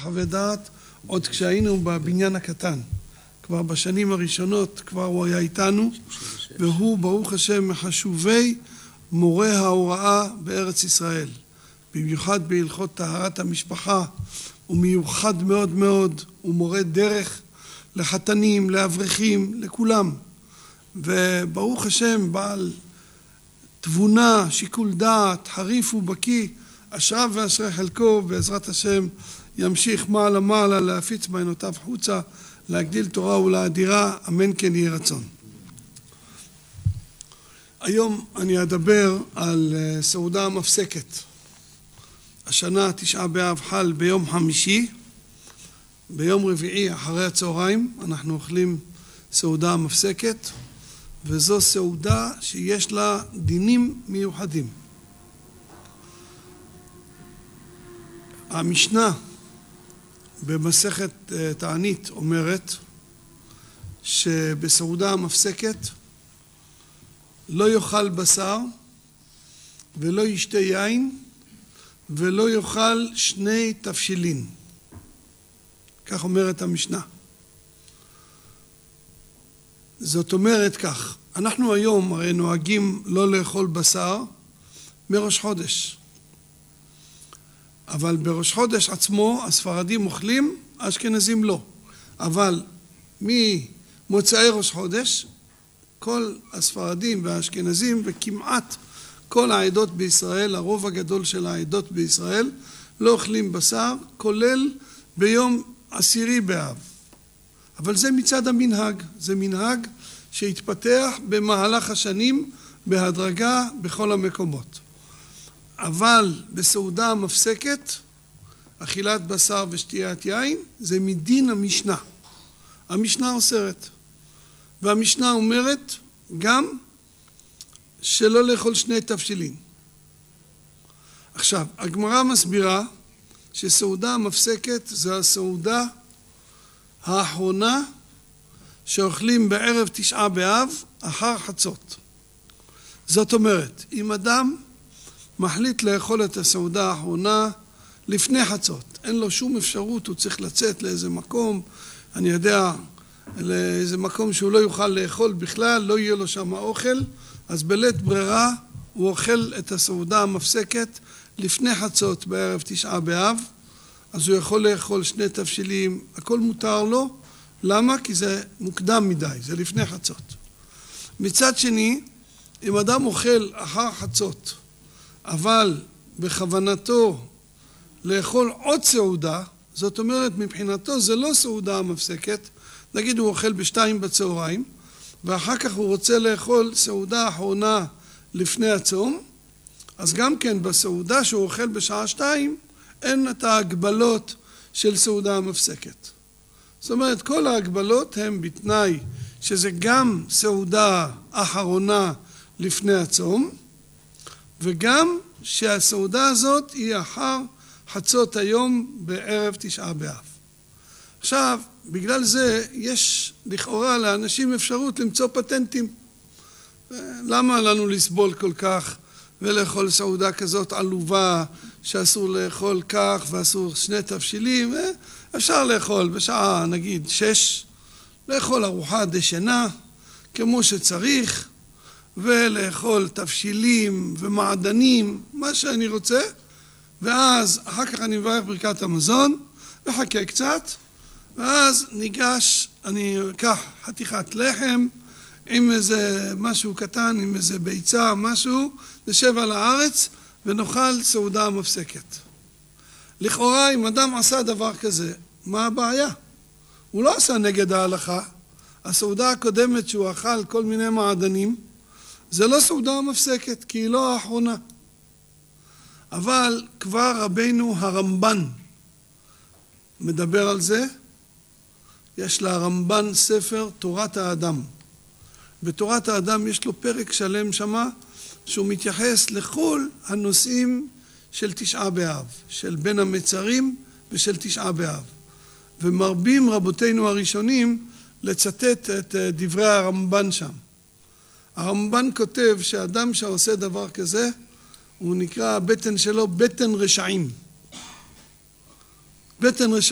חווה דעת עוד כשהיינו בבניין הקטן. כבר בשנים הראשונות כבר הוא היה איתנו, והוא ברוך השם מחשובי מורה ההוראה בארץ ישראל. במיוחד בהלכות טהרת המשפחה, הוא מיוחד מאוד מאוד, הוא מורה דרך לחתנים, לאברכים, לכולם. וברוך השם בעל תבונה, שיקול דעת, חריף ובקיא, אשריו ואשרי חלקו, בעזרת השם ימשיך מעלה מעלה להפיץ מעיינותיו חוצה, להגדיל תורה ולאדירה, אמן כן יהי רצון. היום אני אדבר על סעודה מפסקת. השנה תשעה באב חל ביום חמישי, ביום רביעי אחרי הצהריים אנחנו אוכלים סעודה מפסקת, וזו סעודה שיש לה דינים מיוחדים. המשנה במסכת תענית אומרת שבסעודה המפסקת לא יאכל בשר ולא ישתה יין ולא יאכל שני תבשילין. כך אומרת המשנה. זאת אומרת כך, אנחנו היום הרי נוהגים לא לאכול בשר מראש חודש. אבל בראש חודש עצמו הספרדים אוכלים, האשכנזים לא. אבל ממוצאי ראש חודש, כל הספרדים והאשכנזים וכמעט כל העדות בישראל, הרוב הגדול של העדות בישראל, לא אוכלים בשר, כולל ביום 10 באב. אבל זה מצד המנהג, זה מנהג שהתפתח במהלך השנים בהדרגה בכל המקומות. אבל בסעודה המפסקת, אכילת בשר ושתיית יין, זה מדין המשנה. המשנה אוסרת. והמשנה אומרת גם שלא לאכול שני תבשילין. עכשיו, הגמרא מסבירה שסעודה המפסקת זה הסעודה האחרונה שאוכלים בערב תשעה באב אחר חצות. זאת אומרת, אם אדם מחליט לאכול את הסעודה האחרונה לפני חצות, אין לו שום אפשרות, הוא צריך לצאת לאיזה מקום, אני יודע, לאיזה מקום שהוא לא יוכל לאכול בכלל, לא יהיה לו שם אוכל, אז בלית ברירה הוא אוכל את הסעודה המפסקת לפני חצות בערב תשעה באב, אז הוא יכול לאכול שני תבשילים, הכל מותר לו. למה? כי זה מוקדם מדי, זה לפני חצות. מצד שני, אם אדם אוכל אחר חצות, אבל בכוונתו לאכול עוד סעודה, זאת אומרת מבחינתו זה לא סעודה המפסקת, נגיד הוא אוכל בשתיים בצהריים, ואחר כך הוא רוצה לאכול סעודה אחרונה לפני הצום, אז גם כן בסעודה שהוא אוכל בשעה 2, אין את ההגבלות של סעודה המפסקת. זאת אומרת, כל ההגבלות הן בתנאי שזה גם סעודה אחרונה לפני הצום, וגם שהסעודה הזאת היא אחר חצות היום בערב תשעה באב. עכשיו, בגלל זה יש לכאורה לאנשים אפשרות למצוא פטנטים. למה לנו לסבול כל כך ולאכול סעודה כזאת עלובה שאסור לאכול כך ואסור שני תבשילים? אפשר לאכול בשעה נגיד 6, לאכול ארוחה דשנה כמו שצריך, ולאכול תבשילים ומעדנים, מה שאני רוצה, ואז אחר כך אני מברך ברכת המזון, וחכה קצת, ואז ניגש, אני אקח חתיכת לחם, עם איזה משהו קטן, עם איזה ביצה, משהו, נשב על הארץ, ונאכל סעודה מפסקת. לכאורה, אם אדם עשה דבר כזה, מה הבעיה? הוא לא עשה נגד ההלכה. הסעודה הקודמת שהוא אכל כל מיני מעדנים, זה לא סעודה מפסקת, כי היא לא האחרונה. אבל כבר רבינו הרמב"ן מדבר על זה. יש לרמב"ן ספר תורת האדם. בתורת האדם יש לו פרק שלם שמה, שהוא מתייחס לכל הנושאים של תשעה באב, של בין המצרים ושל תשעה באב. ומרבים רבותינו הראשונים לצטט את דברי הרמב"ן שם. הרמב"ן כותב שאדם שעושה דבר כזה, הוא נקרא הבטן שלו בטן רשעים. בטן רשעים.